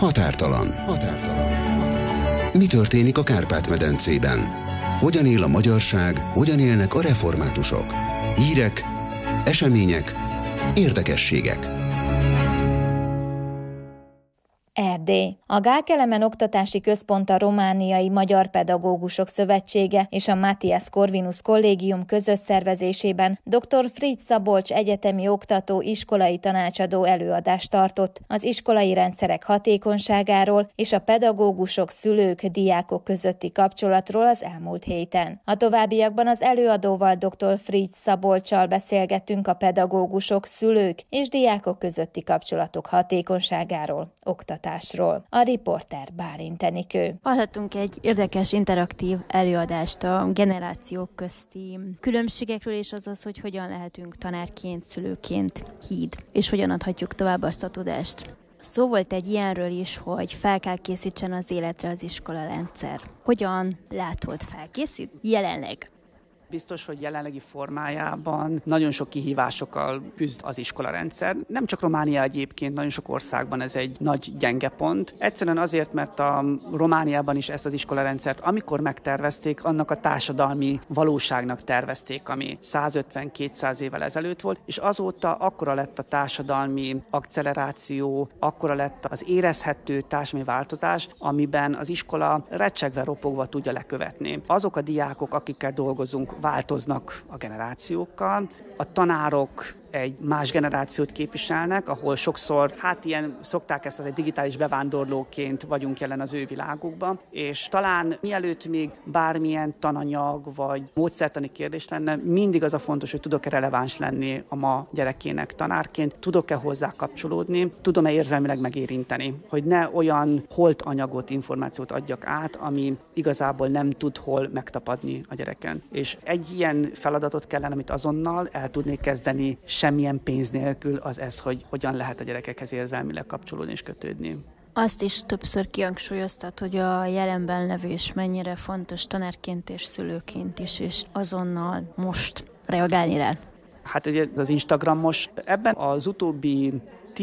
Határtalan. Mi történik a Kárpát-medencében? Hogyan él a magyarság, hogyan élnek a reformátusok? Hírek, események, érdekességek. Erdély. A Gál Kelemen Oktatási Központ, a Romániai Magyar Pedagógusok Szövetsége és a Matthias Corvinus Kollégium közös szervezésében dr. Fritz Szabolcs egyetemi oktató iskolai tanácsadó előadást tartott az iskolai rendszerek hatékonyságáról és a pedagógusok, szülők, diákok közötti kapcsolatról az elmúlt héten. A továbbiakban az előadóval, dr. Fritz Szabolccsal beszélgettünk a pedagógusok, szülők és diákok közötti kapcsolatok hatékonyságáról, oktatásról. A riporter Bálint Enikő. Hallhattunk egy érdekes interaktív előadást a generációk közti különbségekről, és azaz, hogy hogyan lehetünk tanárként, szülőként híd, és hogyan adhatjuk tovább azt a tudást. Szó volt egy ilyenről is, hogy fel kell készítsen az életre az iskolarendszer. Hogyan látod, felkészít jelenleg? Biztos, hogy jelenlegi formájában nagyon sok kihívásokkal küzd az iskolarendszer. Nem csak Románia egyébként, nagyon sok országban ez egy nagy gyenge pont. Egyszerűen azért, mert a Romániában is ezt az iskolarendszert, amikor megtervezték, annak a társadalmi valóságnak tervezték, ami 150-200 évvel ezelőtt volt, és azóta akkora lett a társadalmi akceleráció, akkora lett az érezhető társadalmi változás, amiben az iskola recsegve, ropogva tudja lekövetni. Azok a diákok, akikkel dolgozunk, változnak a generációkkal. A tanárok egy más generációt képviselnek, ahol sokszor, szokták ezt, az egy digitális bevándorlóként vagyunk jelen az ő világukban, és talán mielőtt még bármilyen tananyag vagy módszertani kérdés lenne, mindig az a fontos, hogy tudok-e releváns lenni a ma gyerekének tanárként, tudok-e hozzá kapcsolódni, tudom-e érzelmileg megérinteni, hogy ne olyan holt anyagot, információt adjak át, ami igazából nem tud hol megtapadni a gyereken. És egy ilyen feladatot kellene, amit azonnal el tudnék kezdeni, semmilyen pénz nélkül, az ez, hogy hogyan lehet a gyerekekhez érzelmileg kapcsolódni és kötődni. Azt is többször kihangsúlyoztat, hogy a jelenben levés mennyire fontos tanárként és szülőként is, és azonnal most reagálni rá. Hát ugye az Instagramos ebben az utóbbi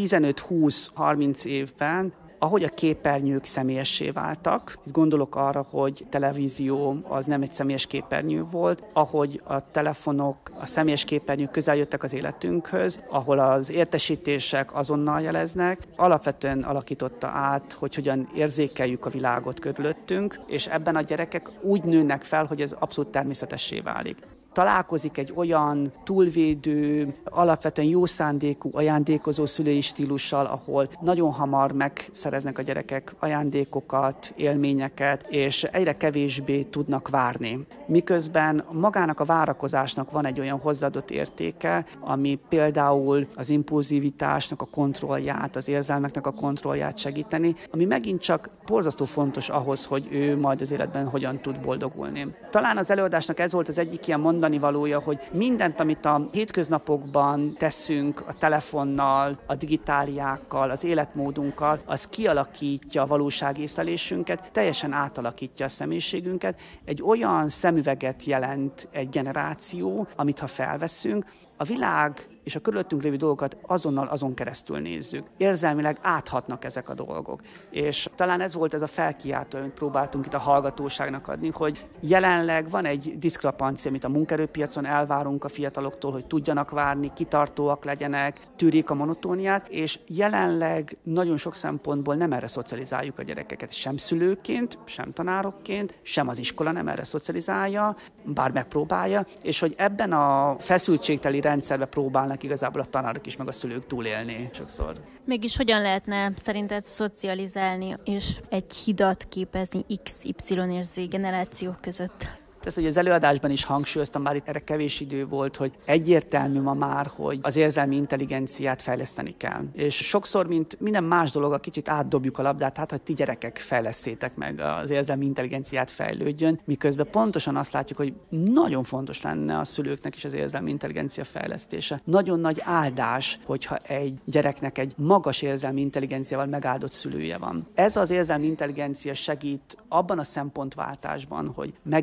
15-20-30 évben, ahogy a képernyők személyessé váltak, gondolok arra, hogy televízió az nem egy személyes képernyő volt, ahogy a telefonok, a személyes képernyők közel jöttek az életünkhöz, ahol az értesítések azonnal jeleznek, alapvetően alakította át, hogy hogyan érzékeljük a világot körülöttünk, és ebben a gyerekek úgy nőnek fel, hogy ez abszolút természetessé válik. Találkozik egy olyan túlvédő, alapvetően jó szándékú, ajándékozó szülői stílussal, ahol nagyon hamar megszereznek a gyerekek ajándékokat, élményeket, és egyre kevésbé tudnak várni. Miközben magának a várakozásnak van egy olyan hozzáadott értéke, ami például az impulzivitásnak a kontrollját, az érzelmeknek a kontrollját segíteni, ami megint csak borzasztó fontos ahhoz, hogy ő majd az életben hogyan tud boldogulni. Talán az előadásnak ez volt az egyik ilyen mondani valója, hogy mindent, amit a hétköznapokban teszünk a telefonnal, a digitáliákkal, az életmódunkkal, az kialakítja a valóságészlelésünket, teljesen átalakítja a személyiségünket. Egy olyan szemüveget jelent egy generáció, amit ha felveszünk, a világ és a körülöttünk lévő dolgokat azonnal azon keresztül nézzük. Érzelmileg áthatnak ezek a dolgok. És talán ez volt ez a felkiáltó, amit próbáltunk itt a hallgatóságnak adni, hogy jelenleg van egy diszkrepancia, amit a munkaerőpiacon elvárunk a fiataloktól, hogy tudjanak várni, kitartóak legyenek, tűrik a monotóniát, és jelenleg nagyon sok szempontból nem erre szocializáljuk a gyerekeket, sem szülőként, sem tanárokként, sem az iskola nem erre szocializálja, bár megpróbálja, és hogy ebben a feszültségteli rendszerbe próbálnak igazából a tanárok is, meg a szülők túlélni sokszor. Mégis hogyan lehetne szerinted szocializálni és egy hidat képezni X, Y és Z generációk között? Ez, hogy az előadásban is hangsúlyoztam, bár itt erre kevés idő volt, hogy egyértelmű ma már, hogy az érzelmi intelligenciát fejleszteni kell. És sokszor, mint minden más dolog, a kicsit átdobjuk a labdát, hát, hogy ti gyerekek fejlesztétek meg az érzelmi intelligenciát fejlődjön, miközben pontosan azt látjuk, hogy nagyon fontos lenne a szülőknek is az érzelmi intelligencia fejlesztése. Nagyon nagy áldás, hogyha egy gyereknek egy magas érzelmi intelligenciával megáldott szülője van. Ez az érzelmi intelligencia segít abban a szempontváltásban, hogy megértsen,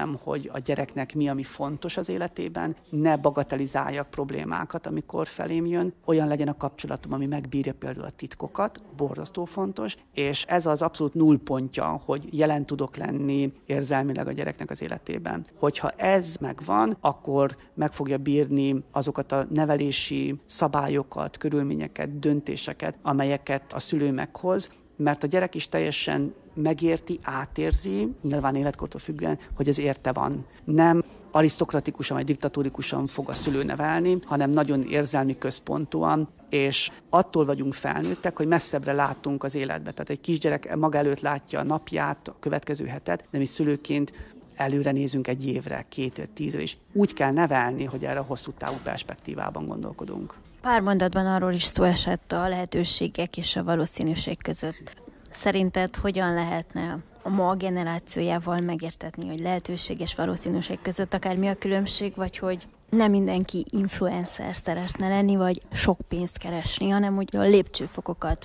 értsem, hogy a gyereknek mi, ami fontos az életében, ne bagatelizáljak problémákat, amikor felém jön, olyan legyen a kapcsolatom, ami megbírja például a titkokat, borzasztó fontos, és ez az abszolút nullpontja, hogy jelen tudok lenni érzelmileg a gyereknek az életében. Hogyha ez megvan, akkor meg fogja bírni azokat a nevelési szabályokat, körülményeket, döntéseket, amelyeket a szülő meghoz, mert a gyerek is teljesen megérti, átérzi, nyilván életkortól függően, hogy ez érte van. Nem arisztokratikusan vagy diktatórikusan fog a szülő nevelni, hanem nagyon érzelmi központúan, és attól vagyunk felnőttek, hogy messzebbre látunk az életbe. Tehát egy kisgyerek maga előtt látja a napját, a következő hetet, de mi szülőként előre nézünk egy évre, 2 évre, 10 évre, és úgy kell nevelni, hogy erre a hosszú távú perspektívában gondolkodunk. Pár mondatban arról is szó esett a lehetőségek és a valószínűség között. Szerinted hogyan lehetne a ma generációjával megértetni, hogy lehetőség és valószínűség között akár mi a különbség, vagy hogy nem mindenki influencer szeretne lenni, vagy sok pénzt keresni, hanem úgy a lépcsőfokokat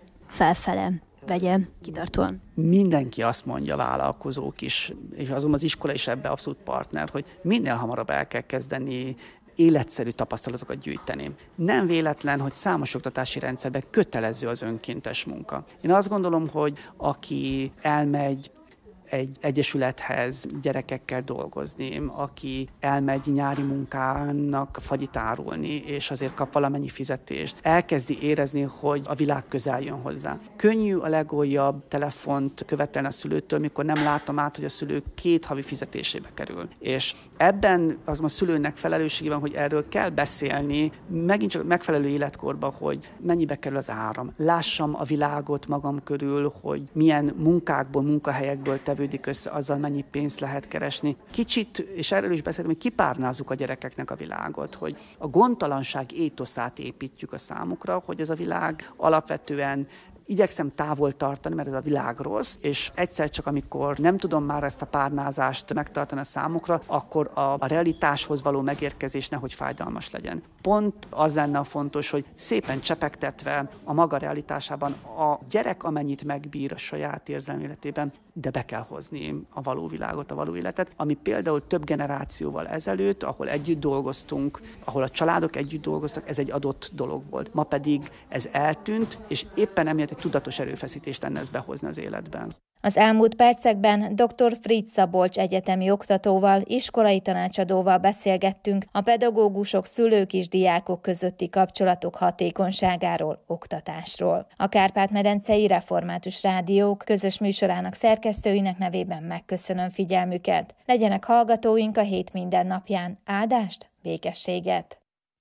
felfele vegye kitartóan. Mindenki azt mondja, vállalkozók is, és azon az iskola is ebbe abszolút partner, hogy minél hamarabb el kell kezdeni életszerű tapasztalatokat gyűjteni. Nem véletlen, hogy számos oktatási rendszerben kötelező az önkéntes munka. Én azt gondolom, hogy aki elmegy egy egyesülethez gyerekekkel dolgozni, aki elmegy nyári munkának fagyit árulni, és azért kap valamennyi fizetést, elkezdi érezni, hogy a világ közel jön hozzá. Könnyű a legoljabb telefont követelni a szülőtől, mikor nem látom át, hogy a szülő 2 havi fizetésébe kerül. És ebben az a szülőnek felelőssége van, hogy erről kell beszélni, megint csak megfelelő életkorban, hogy mennyibe kerül az áram. Lássam a világot magam körül, hogy milyen munkákból, munkahelyekből tevődik össze, azzal mennyi pénzt lehet keresni. Kicsit, és erről is beszéltem, hogy kipárnázzuk a gyerekeknek a világot, hogy a gondtalanság étoszát építjük a számukra, hogy ez a világ alapvetően igyekszem távol tartani, mert ez a világ rossz, és egyszer csak amikor nem tudom már ezt a párnázást megtartani a számukra, akkor a realitáshoz való megérkezés nehogy fájdalmas legyen. Pont az lenne a fontos, hogy szépen csepegtetve a maga realitásában a gyerek amennyit megbír a saját érzelmi életében, de be kell hozni a való világot, a való életet, ami például több generációval ezelőtt, ahol együtt dolgoztunk, ahol a családok együtt dolgoztak, ez egy adott dolog volt. Ma pedig ez eltűnt, és éppen emiatt egy tudatos erőfeszítést lenne ezt behozni az életben. Az elmúlt percekben dr. Fritz Szabolcs egyetemi oktatóval, iskolai tanácsadóval beszélgettünk a pedagógusok, szülők és diákok közötti kapcsolatok hatékonyságáról, oktatásról. A Kárpát-medencei Református Rádiók közös műsorának szerkesztőinek nevében megköszönöm figyelmüket. Legyenek hallgatóink a hét minden napján. Áldást, békességet!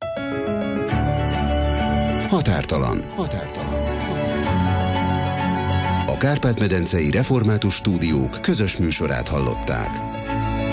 Határtalan. A Kárpát-medencei Református Stúdiók közös műsorát hallották.